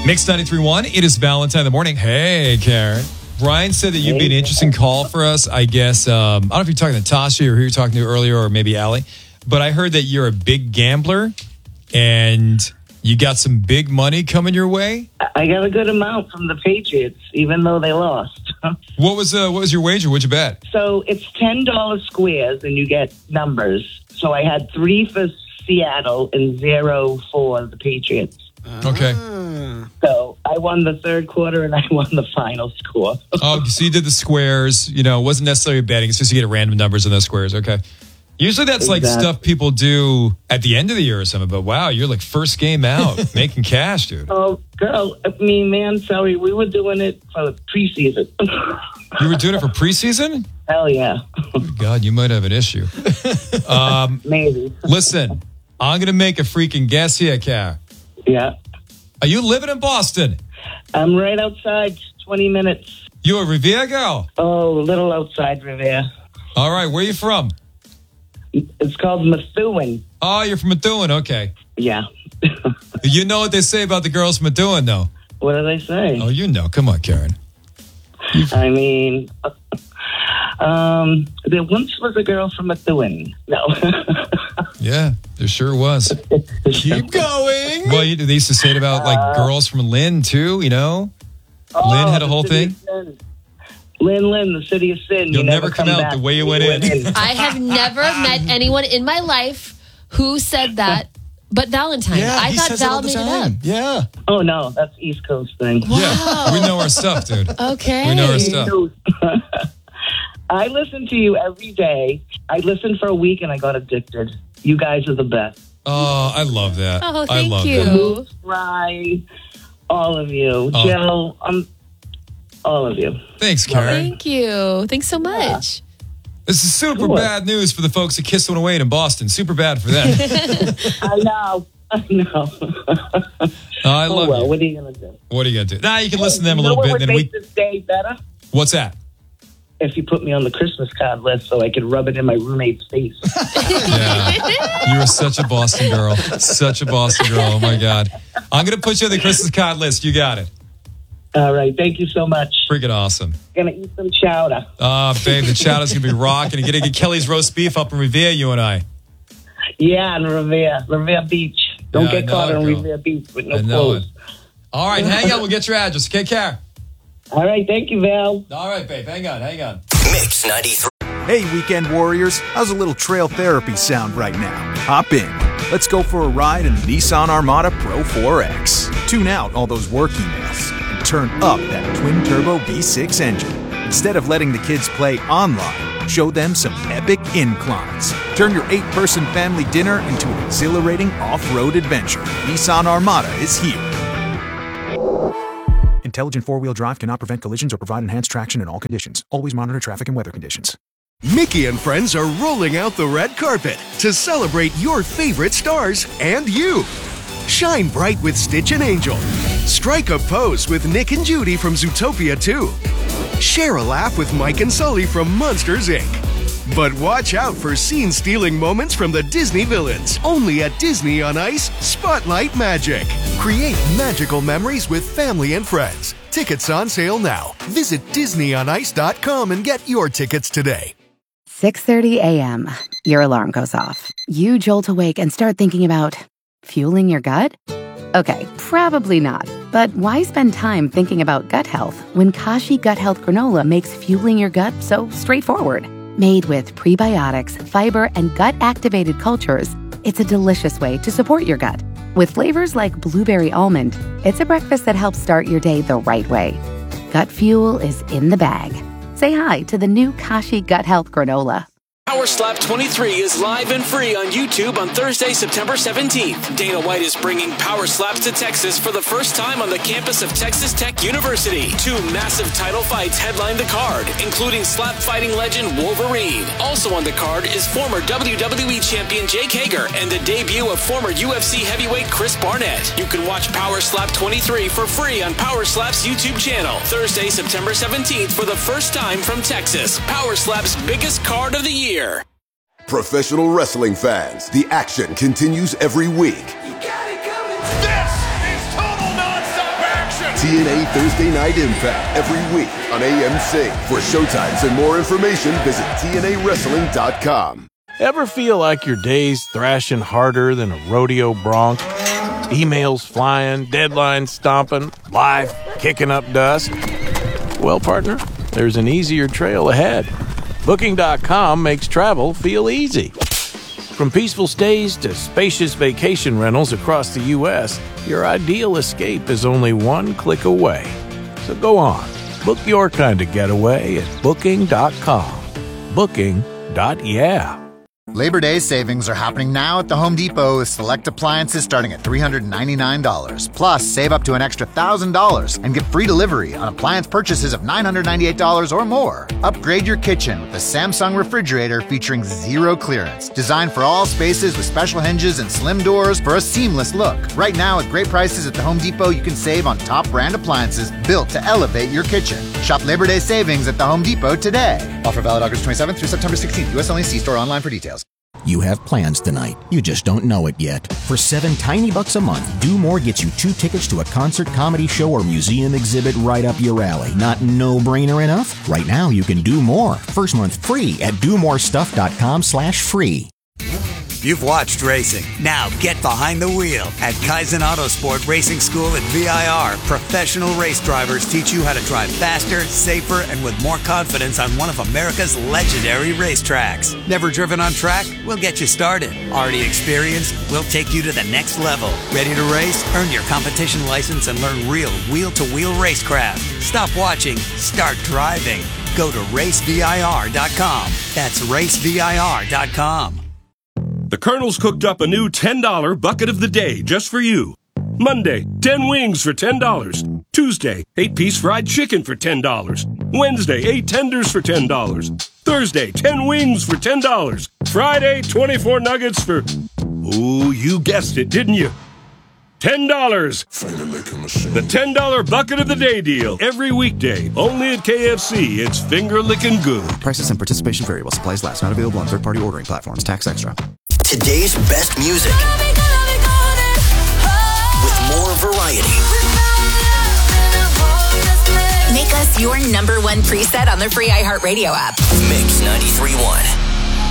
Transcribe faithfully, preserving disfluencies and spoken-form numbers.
Mix ninety-three point one, it is Valentine in the morning. Hey, Karen. Brian said that you'd be an interesting call for us, I guess. Um, I don't know if you're talking to Tasha or who you're talking to earlier, or maybe Allie, but I heard that you're a big gambler and you got some big money coming your way. I got a good amount from the Patriots, even though they lost. What was uh, what was your wager? What'd you bet? So it's ten dollars squares and you get numbers. So I had three for Seattle and zero for the Patriots. Okay. So I won the third quarter and I won the final score. Oh, so you did the squares. You know, it wasn't necessarily betting. It's just you get random numbers in those squares. Okay. Usually that's like Exactly. stuff people do at the end of the year or something. But wow, you're like first game out making cash, dude. Oh, girl, I mean, man, sorry, we were doing it for preseason. You were doing it for preseason? Hell yeah. God, you might have an issue. Um, Maybe. listen, I'm going to make a freaking guess here, Car. Yeah. Are you living in Boston? I'm right outside, twenty minutes. You a Revere girl? Oh, a little outside Revere. All right, where are you from? It's called Methuen. Oh, you're from Methuen. Okay. Yeah. You know what they say about the girls from Methuen, though? What did I say? Oh, you know. Come on, Karen. I mean, um, there once was a girl from Methuen. No. Yeah, there sure was. Keep going. Well, you, they used to say it about like girls from Lynn too. You know, Oh, Lynn had a the whole city thing. of Sin. Lynn, Lynn, the city of sin. You'll you never come out back the way you went in. I have never met anyone in my life who said that, but Valentine. Yeah, I he thought says it all Val the made it time. up. Yeah. Oh, no, that's East Coast thing. Yeah, we know our stuff, dude. Okay. We know our stuff. I listen to you every day. I listened for a week and I got addicted. You guys are the best. Oh, I love that. Oh, I thank love you. that. Moose, Rye, all of you. Oh. Jill, um, all of you. Thanks, Karen. Thank you. Thanks so much. This is super Sure. bad news for the folks at Kiss One Away in Boston. Super bad for them. I know. I know. Oh, I Oh, love well, you. what are you going to do? What are you gonna do? Nah, you can listen to them a You know little what bit. would And then make we. this day better? What's that? If you put me on the Christmas card list so I could rub it in my roommate's face. Yeah, you are such a Boston girl. Such a Boston girl. Oh my God. I'm gonna put you on the Christmas card list. You got it. All right. Thank you so much. Freaking awesome. Gonna eat some chowder. Ah, babe, the chowder's gonna be rocking. You're gonna get Kelly's roast beef up in Revere. You and I. Yeah, in Revere. Revere Beach. Don't Yeah, I get know caught it, on girl. Revere Beach with no I know it. clothes. All right, hang on. We'll get your address. Take care. All right. Thank you, Val. All right, babe. Hang on. Hang on. Mix ninety-three. Hey, weekend warriors, how's a little trail therapy sound right now? Hop in. Let's go for a ride in the Nissan Armada Pro four X. Tune out all those work emails and turn up that twin-turbo V six engine. Instead of letting the kids play online, show them some epic inclines. Turn your eight-person family dinner into an exhilarating off-road adventure. Nissan Armada is here. Intelligent four-wheel drive cannot prevent collisions or provide enhanced traction in all conditions. Always monitor traffic and weather conditions. Mickey and friends are rolling out the red carpet to celebrate your favorite stars and you. Shine bright with Stitch and Angel. Strike a pose with Nick and Judy from Zootopia two. Share a laugh with Mike and Sully from Monsters, Incorporated. But watch out for scene-stealing moments from the Disney villains. Only at Disney on Ice, Spotlight Magic. Create magical memories with family and friends. Tickets on sale now. Visit disney on ice dot com and get your tickets today. six thirty a.m. Your alarm goes off. You jolt awake and start thinking about fueling your gut? Okay, probably not. But why spend time thinking about gut health when Kashi Gut Health Granola makes fueling your gut so straightforward? Made with prebiotics, fiber, and gut-activated cultures, it's a delicious way to support your gut. With flavors like blueberry almond, it's a breakfast that helps start your day the right way. Gut fuel is in the bag. Say hi to the new Kashi Gut Health Granola. Power Slap twenty-three is live and free on YouTube on Thursday, September seventeenth. Dana White is bringing Power Slaps to Texas for the first time on the campus of Texas Tech University. Two massive title fights headline the card, including slap fighting legend Wolverine. Also on the card is former W W E champion Jake Hager and the debut of former U F C heavyweight Chris Barnett. You can watch Power Slap twenty-three for free on Power Slap's YouTube channel. Thursday, September seventeenth for the first time from Texas. Power Slap's biggest card of the year. Professional wrestling fans, the action continues every week. You got it coming. This is total nonstop action. T N A Thursday Night Impact every week on A M C. For showtimes and more information, visit T N A wrestling dot com. Ever feel like your day's thrashing harder than a rodeo bronc? Emails flying, deadlines stomping, life kicking up dust? Well, partner, there's an easier trail ahead. Booking dot com makes travel feel easy. From peaceful stays to spacious vacation rentals across the U S, your ideal escape is only one click away. So go on, book your kind of getaway at Booking dot com. Booking. Yeah. Labor Day savings are happening now at the Home Depot with select appliances starting at three hundred ninety-nine dollars. Plus, save up to an extra one thousand dollars and get free delivery on appliance purchases of nine hundred ninety-eight dollars or more. Upgrade your kitchen with the Samsung refrigerator featuring zero clearance. Designed for all spaces with special hinges and slim doors for a seamless look. Right now, at great prices at the Home Depot, you can save on top brand appliances built to elevate your kitchen. Shop Labor Day savings at the Home Depot today. Offer valid August twenty-seventh through September sixteenth. U S only. See store online for details. You have plans tonight. You just don't know it yet. For seven tiny bucks a month, Do More gets you two tickets to a concert, comedy show, or museum exhibit right up your alley. Not no-brainer enough? Right now, you can do more. First month free at do more stuff dot com slash free. You've watched racing. Now get behind the wheel. At Kaizen Autosport Racing School at V I R, professional race drivers teach you how to drive faster, safer, and with more confidence on one of America's legendary racetracks. Never driven on track? We'll get you started. Already experienced? We'll take you to the next level. Ready to race? Earn your competition license and learn real wheel-to-wheel racecraft. Stop watching. Start driving. Go to race V I R dot com. That's race V I R dot com. The Colonel's cooked up a new ten dollar bucket of the day just for you. Monday, ten wings for ten dollars. Tuesday, eight piece fried chicken for ten dollars. Wednesday, eight tenders for ten dollars. Thursday, ten wings for ten dollars. Friday, twenty-four nuggets for... Ooh, you guessed it, didn't you? ten dollars. The ten dollar bucket of the day deal. Every weekday. Only at K F C. It's finger-licking good. Prices and participation vary while supplies last. Not available on third-party ordering platforms. Tax extra. Today's best music. With more variety. Make us your number one preset on the free iHeartRadio app. Mix ninety-three point one.